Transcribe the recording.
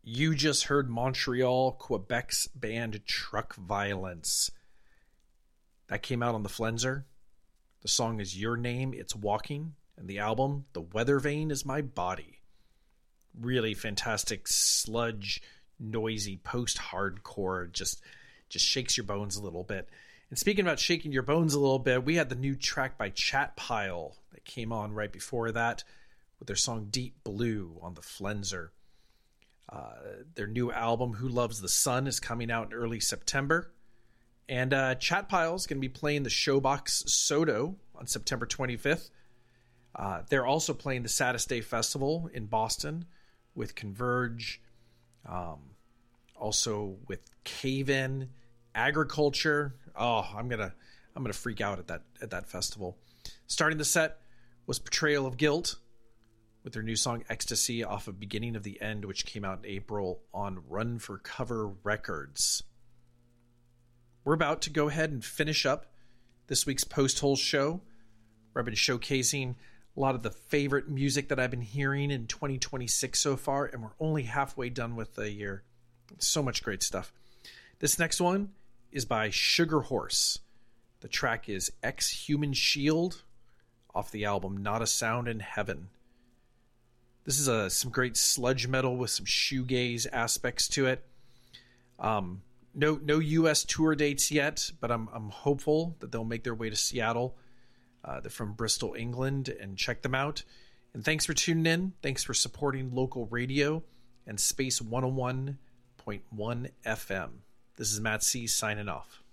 You just heard Montreal, Quebec's band Truck Violence. That came out on the Flenser. The song is Your Name, It's Walking. And the album, The Weather Vane Is My Body. Really fantastic sludge, noisy, post-hardcore. Just shakes your bones a little bit. And speaking about shaking your bones a little bit, we had the new track by Chat Pile that came on right before that with their song Deep Blue on the Flenser. Their new album, Who Loves the Sun, is coming out in early September. And Chat Pile is going to be playing the Showbox Soto on September 25th. They're also playing the Saddest Day Festival in Boston with Converge, also with Cave In, Agriculture. Oh, I'm gonna freak out at that festival. Starting the set was Portrayal of Guilt with their new song Ecstasy off of Beginning of the End, which came out in April on Run for Cover Records. We're about to go ahead and finish up this week's Post Hole show, where I've been showcasing a lot of the favorite music that I've been hearing in 2026 so far, and we're only halfway done with the year. So much great stuff. This next one is by Sugar Horse. The track is Ex-Human Shield off the album Not a Sound in Heaven. This is some great sludge metal with some shoegaze aspects to it. No U.S. tour dates yet, but I'm hopeful that they'll make their way to Seattle. They're from Bristol, England, and check them out. And thanks for tuning in. Thanks for supporting local radio and Space 101.1 FM. This is Matt C. signing off.